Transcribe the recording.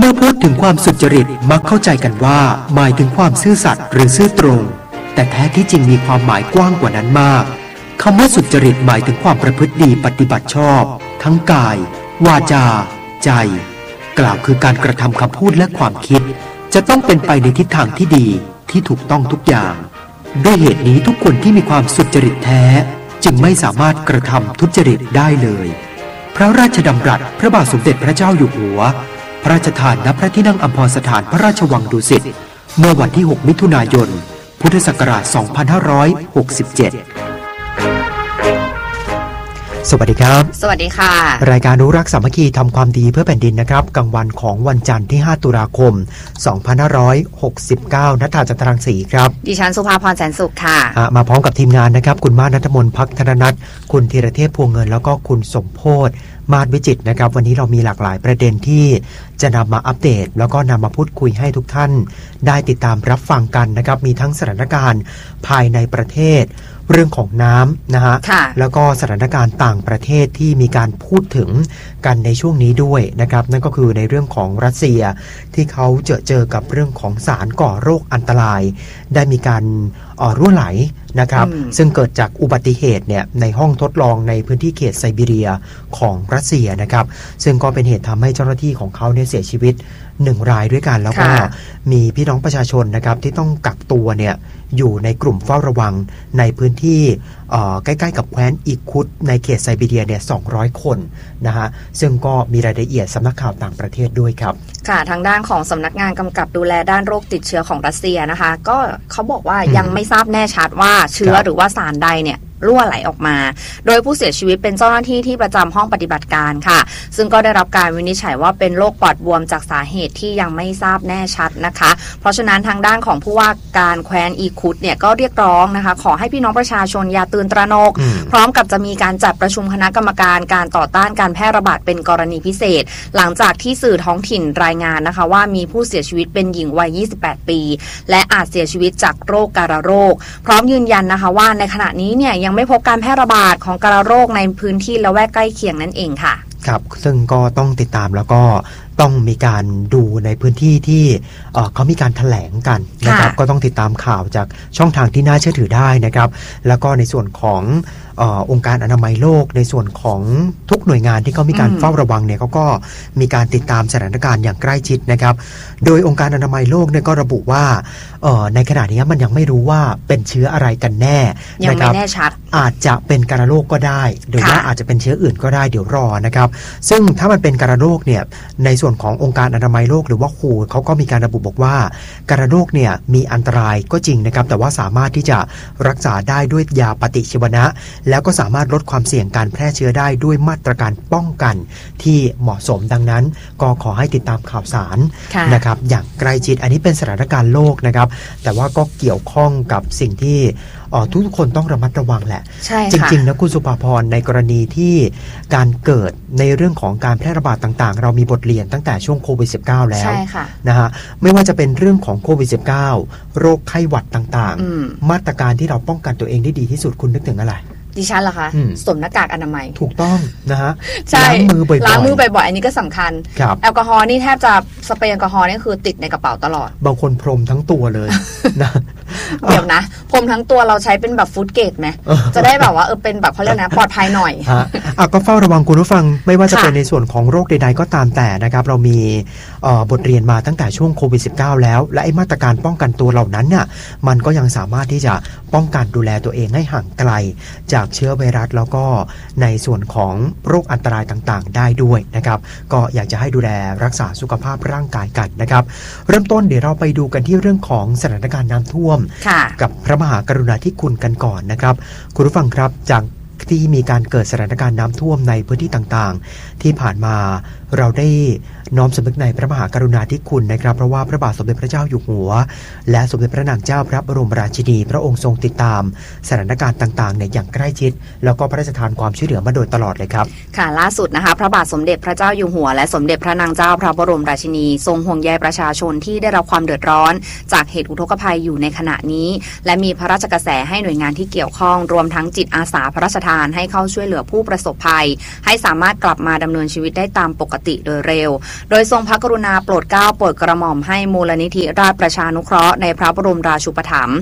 มื่อพูดถึงความสุจริตมักเข้าใจกันว่าหมายถึงความซื่อสัตย์หรือซื่อตรงแต่แท้ที่จริงมีความหมายกว้างกว่านั้นมากคำว่าสุจริตหมายถึงความประพฤติดีปฏิบัติชอบทั้งกายวาจาใจกล่าวคือการกระทำคำพูดและความคิดจะต้องเป็นไปในทิศทางที่ดีที่ถูกต้องทุกอย่างด้วยเหตุนี้ทุกคนที่มีความสุจริตแท้จึงไม่สามารถกระทำทุจริตได้เลยพระราชดำรัสพระบาทสมเด็จพระเจ้าอยู่หัวพระราชทานณพระที่นั่งอัมพรสถานพระราชวังดุสิตเมื่อวันที่6มิถุนายนพุทธศักราช2567สวัสดีครับสวัสดีค่ะรายการรู้รักสามัคคีทำความดีเพื่อแผ่นดินนะครับกลางวันของวันจันทร์ที่5ตุลาคม2569ณ ฐานจันทรังสีครับดิฉันสุภาพรแสนสุขค่ะมาพร้อมกับทีมงานนะครับคุณมาศ ณัฐมนต์ ภักธนนัทคุณธีรเทพพวงเงินแล้วก็คุณสมโพธิ์มาศวิจิตรนะครับวันนี้เรามีหลากหลายประเด็นที่จะนำมาอัปเดตแล้วก็นำมาพูดคุยให้ทุกท่านได้ติดตามรับฟังกันนะครับมีทั้งสถานการณ์ภายในประเทศเรื่องของน้ำนะฮะแล้วก็สถานการณ์ต่างประเทศที่มีการพูดถึงกันในช่วงนี้ด้วยนะครับนั่นก็คือในเรื่องของรัสเซียที่เขาเจอกับเรื่องของสารก่อโรคอันตรายได้มีการรั่วไหลนะครับซึ่งเกิดจากอุบัติเหตุเนี่ยในห้องทดลองในพื้นที่เขตไซบีเรียของรัสเซียนะครับซึ่งก็เป็นเหตุทำให้เจ้าหน้าที่ของเขาเนี่ยเสียชีวิต1รายด้วยกันแล้วก็มีพี่น้องประชาชนนะครับที่ต้องกักตัวเนี่ยอยู่ในกลุ่มเฝ้าระวังในพื้นที่ใกล้ๆกับแคว้นอีคุตในเขตไซบีเรียเนี่ย200 คนนะฮะซึ่งก็มีรายละเอียดสำนักข่าวต่างประเทศด้วยครับค่ะทางด้านของสำนักงานกำกับดูแลด้านโรคติดเชื้อของรัสเซียนะคะก็เขาบอกว่ายังไม่ทราบแน่ชัดว่าเชื้อหรือว่าสารใดเนี่ยรั่วไหลออกมาโดยผู้เสียชีวิตเป็นเจ้าหน้าที่ที่ประจำห้องปฏิบัติการค่ะซึ่งก็ได้รับการวินิจฉัยว่าเป็นโรคปอดบวมจากสาเหตุที่ยังไม่ทราบแน่ชัดนะคะเพราะฉะนั้นทางด้านของผู้ว่าการแคว้นอีคุตเนี่ยก็เรียกร้องนะคะขอให้พี่น้องประชาชนอย่าตื่นตระหนกพร้อมกับจะมีการจัดประชุมคณะกรรมการการต่อต้านการแพร่ระบาดเป็นกรณีพิเศษหลังจากที่สื่อท้องถิ่นรายงานนะคะว่ามีผู้เสียชีวิตเป็นหญิงวัย28 ปีและอาจเสียชีวิตจากโรคการโรคพร้อมยืนยันนะคะว่าในขณะนี้เนี่ยยังไม่พบการแพร่ระบาดของการโรคในพื้นที่ละแวกใกล้เคียงนั่นเองค่ะครับซึ่งก็ต้องติดตามแล้วก็ต้องมีการดูในพื้นที่ที่เขามีการแถลงกันนะครับก็ต้องติดตามข่าวจากช่องทางที่น่าเชื่อถือได้นะครับแล้วก็ในส่วนขององค์การอนามัยโลกในส่วนของทุกหน่วยงานที่เขามีการเฝ้าระวังเนี่ยเขาก็มีการติดตามสถานการณ์อย่างใกล้ชิดนะครับโดยองค์การอนามัยโลกเนี่ยก็ระบุว่าในขณะนี้มันยังไม่รู้ว่าเป็นเชื้ออะไรกันแน่ยังไม่แน่ชัดอาจจะเป็นการโรคก็ได้หรือว่าอาจจะเป็นเชื้ออื่นก็ได้เดี๋ยวรอนะครับซึ่งถ้ามันเป็นการโรคเนี่ยในส่วนขององค์การอนามัยโลกหรือว่าWHOเขาก็มีการระบุบอกว่าการโรคเนี่ยมีอันตรายก็จริงนะครับแต่ว่าสามารถที่จะรักษาได้ด้วยยาปฏิชีวนะแล้วก็สามารถลดความเสี่ยงการแพร่เชื้อได้ด้วยมาตรการป้องกันที่เหมาะสมดังนั้นก็ขอให้ติดตามข่าวสารนะครับอย่างใกล้ชิดอันนี้เป็นสถานการณ์โลกนะครับแต่ว่าก็เกี่ยวข้องกับสิ่งที่ทุกคนต้องระมัดระวังแหละจริงๆนะคุณสุภาพรในกรณีที่การเกิดในเรื่องของการแพร่ระบาดต่างๆเรามีบทเรียนตั้งแต่ช่วงโควิด -19 แล้วนะฮะไม่ว่าจะเป็นเรื่องของโควิด -19 โรคไข้หวัดต่างๆมาตรการที่เราป้องกันตัวเองได้ดีที่สุดคุณนึกถึงอะไรดิฉันเหรอคะสวมหน้ากากอนามัยถูกต้องนะฮะล้างมือบ่อยๆอันนี้ก็สำคัญแอลกอฮอล์นี่แทบจะสเปรย์แอลกอฮอล์นี่คือติดในกระเป๋าตลอดบางคนพรมทั้งตัวเลยนะเดี๋ยวนะพรมทั้งตัวเราใช้เป็นแบบฟู้ดเกรดไหมจะได้แบบว่าเป็นแบบเขาเรียกนะปลอดภัยหน่อยก็เฝ้าระวังคุณผู้ฟังไม่ว่าจะเป็นในส่วนของโรคใดๆก็ตามแต่นะครับเรามีบทเรียนมาตั้งแต่ช่วงโควิด -19 แล้วและไอ้มาตรการป้องกันตัวเหล่านั้นเนี่ยมันก็ยังสามารถที่จะป้องกันดูแลตัวเองให้ห่างไกลจากเชื้อไวรัสแล้วก็ในส่วนของโรคอันตรายต่างๆได้ด้วยนะครับก็อยากจะให้ดูแลรักษาสุขภาพร่างกายกันนะครับเริ่มต้นเดี๋ยวเราไปดูกันที่เรื่องของสถานการณ์น้ำท่วมกับพระมหากรุณาธิคุณกันก่อนนะครับคุณผู้ฟังครับจากที่มีการเกิดสถานการณ์น้ำท่วมในพื้นที่ต่างๆที่ผ่านมาเราได้น้อมสำนึกในพระมหากรุณาธิคุณนะครับเพราะว่าพระบาทสมเด็จพระเจ้าอยู่หัวและสมเด็จพระนางเจ้าพระบรมราชินีพระองค์ทรงติดตามสถานการณ์ต่างๆเนี่ยอย่างใกล้ชิดแล้วก็พระราชทานความช่วยเหลือมาโดยตลอดเลยครับค่ะล่าสุดนะคะพระบาทสมเด็จพระเจ้าอยู่หัวและสมเด็จพระนางเจ้าพระบรมราชินีทรงห่วงใยประชาชนที่ได้รับความเดือดร้อนจากเหตุอุทกภัยอยู่ในขณะนี้และมีพระราชกระแสให้หน่วยงานที่เกี่ยวข้องรวมทั้งจิตอาสาพระราชทานให้เข้าช่วยเหลือผู้ประสบภัยให้สามารถกลับมาดำเนินชีวิตได้ตามปกติโดยเร็วโดยทรงพระกรุณาโปรดเกล้าโปรดกระหม่อมให้มูลนิธิราชประชานุเคราะห์ในพระบรมราชูปถัมภ์